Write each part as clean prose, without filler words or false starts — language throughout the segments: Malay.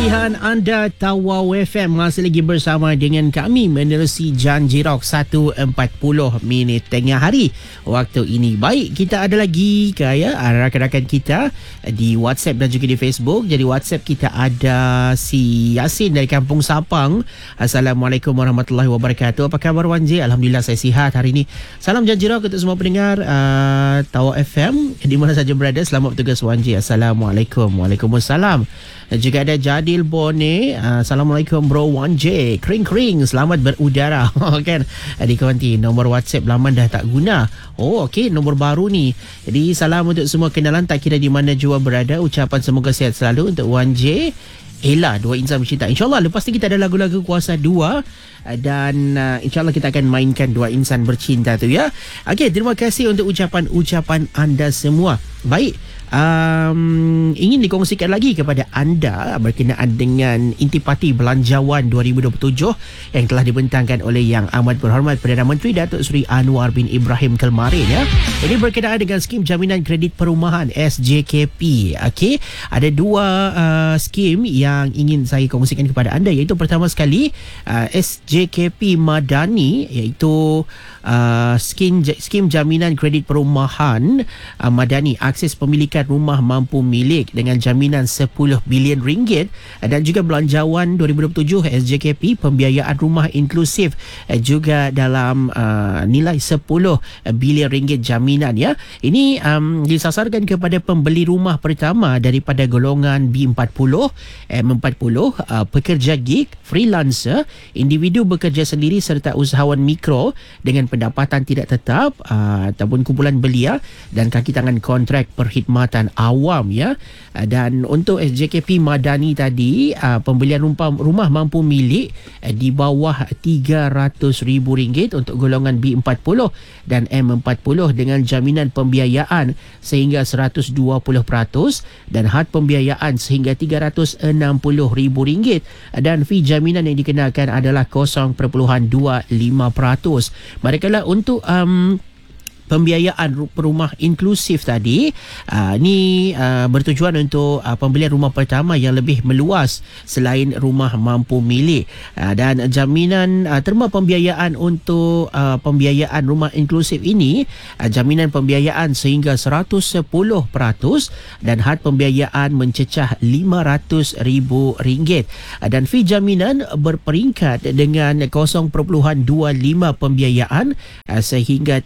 Pilihan anda Tawau FM masih lagi bersama dengan kami menerusi Janji Rock 1.40 tengah hari waktu ini. Baik, kita ada lagi rakan-rakan kita di WhatsApp dan juga di Facebook. Jadi WhatsApp kita ada si Yasin dari Kampung Sapang. Assalamualaikum warahmatullahi wabarakatuh. Apa khabar Wan J? Alhamdulillah saya sihat hari ini. Salam Janji Rock untuk semua pendengar Tawau FM di mana saja berada. Selamat bertugas Wan J. Assalamualaikum. Waalaikumsalam. Dan juga ada Jadil Bone. Assalamualaikum bro 1J. Kring-kring. Selamat berudara. Kan? Adik-adik nombor WhatsApp lama dah tak guna. Oh okey, nombor baru ni. Jadi salam untuk semua kenalan tak kira di mana jua berada. Ucapan semoga sihat selalu untuk 1J. Ella, dua insan bercinta. InsyaAllah lepas ni kita ada lagu-lagu kuasa 2. Dan insyaAllah kita akan mainkan dua insan bercinta tu ya. Okey, terima kasih untuk ucapan-ucapan anda semua. Baik. Ingin dikongsikan lagi kepada anda berkenaan dengan Intipati Belanjawan 2027 yang telah dibentangkan oleh Yang Amat Berhormat Perdana Menteri Datuk Seri Anwar bin Ibrahim Kemarin ya. Ini berkenaan dengan skim jaminan kredit perumahan SJKP. Okey, ada dua skim yang ingin saya kongsikan kepada anda, iaitu pertama sekali SJKP Madani, iaitu skim jaminan kredit perumahan Madani, akses pemilikan rumah mampu milik dengan jaminan 10 bilion ringgit, dan juga Belanjawan 2027 SJKP pembiayaan rumah inklusif juga dalam nilai 10 bilion ringgit jaminan ya. Ini disasarkan kepada pembeli rumah pertama daripada golongan B40, M40, pekerja gig, freelancer, individu bekerja sendiri serta usahawan mikro dengan pendapatan tidak tetap ataupun kumpulan belia dan kaki tangan kontrak perkhidmatan awam ya. Dan untuk SJKP Madani tadi, pembelian rumah mampu milik di bawah RM300,000 untuk golongan B40 dan M40 dengan jaminan pembiayaan sehingga 120% dan had pembiayaan sehingga RM360,000 dan fee jaminan yang dikenakan adalah 0.25%. Manakala untuk pembiayaan rumah inklusif tadi ni bertujuan untuk pembelian rumah pertama yang lebih meluas selain rumah mampu milik, dan jaminan terma pembiayaan untuk pembiayaan rumah inklusif ini, jaminan pembiayaan sehingga 110% dan had pembiayaan mencecah RM500,000 dan fee jaminan berperingkat dengan 0.25 pembiayaan sehingga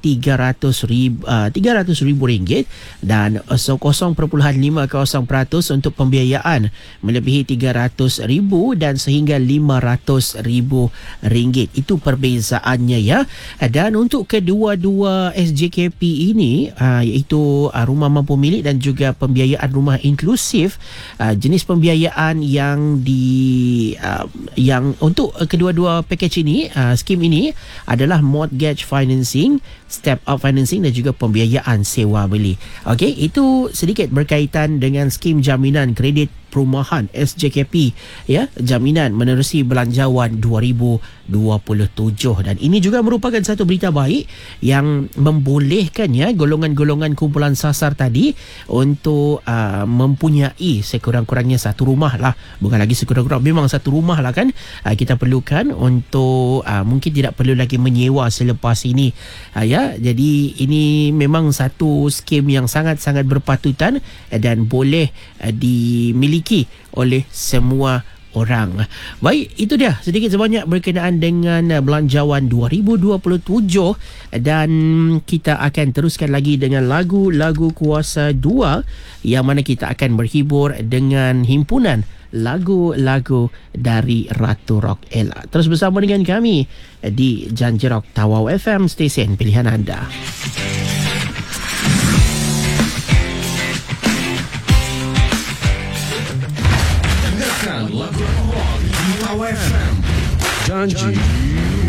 RM300,000 dan 0.50% untuk pembiayaan melebihi RM300,000 dan sehingga RM500,000. Itu perbezaannya ya. Dan untuk kedua-dua SJKP ini, iaitu rumah mampu milik dan juga pembiayaan rumah inklusif, jenis pembiayaan yang yang untuk kedua-dua package ini, skim ini adalah mortgage financing, step up financing dan juga pembiayaan sewa beli. Okey, itu sedikit berkaitan dengan skim jaminan kredit perumahan SJKP ya, jaminan menerusi Belanjawan 2027. Dan ini juga merupakan satu berita baik yang membolehkan ya golongan-golongan kumpulan sasar tadi untuk mempunyai sekurang-kurangnya satu rumah lah. Bukan lagi sekurang-kurang, memang satu rumah lah kan kita perlukan untuk mungkin tidak perlu lagi menyewa selepas ini ya. Jadi ini memang satu skim yang sangat-sangat berpatutan dan boleh dimiliki oleh semua orang. Baik, itu dia sedikit sebanyak berkenaan dengan Belanjawan 2027, dan kita akan teruskan lagi dengan lagu-lagu kuasa 2 yang mana kita akan berhibur dengan himpunan lagu-lagu dari Ratu Rock Ella. Terus bersama dengan kami di Janji Rock Tawau FM, stesen pilihan anda. Lagu rock di Tawau FM. Janji